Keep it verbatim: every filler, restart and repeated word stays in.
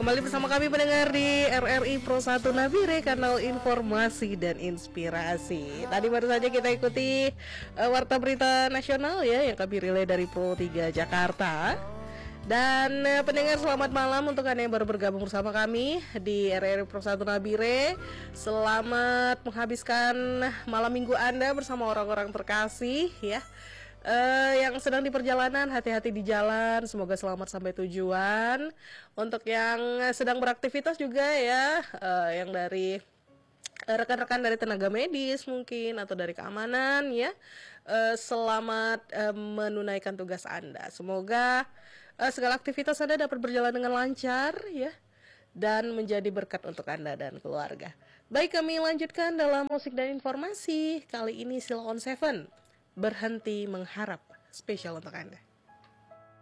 Kembali bersama kami mendengar di R R I Pro satu Nabire, kanal informasi dan inspirasi. Tadi baru saja kita ikuti uh, Warta Berita Nasional ya, yang kami relay dari Pro tiga Jakarta. Dan uh, pendengar, selamat malam untuk Anda yang baru bergabung bersama kami di R R I Pro satu Nabire. Selamat menghabiskan malam minggu Anda bersama orang-orang terkasih ya. Uh, yang sedang di perjalanan, hati-hati di jalan, semoga selamat sampai tujuan. Untuk yang sedang beraktivitas juga ya, uh, yang dari uh, rekan-rekan dari tenaga medis mungkin atau dari keamanan ya, uh, selamat uh, menunaikan tugas Anda. Semoga uh, segala aktivitas Anda dapat berjalan dengan lancar ya, dan menjadi berkat untuk Anda dan keluarga. Baik, kami lanjutkan dalam musik dan informasi. Kali ini Sheila on Seven, Berhenti Mengharap, spesial untuk Anda.